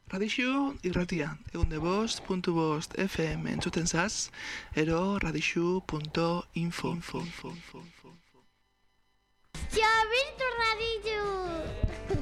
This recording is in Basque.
Radixu irratia, egunde5.5 FM entzuten zaz, ero radixu.info.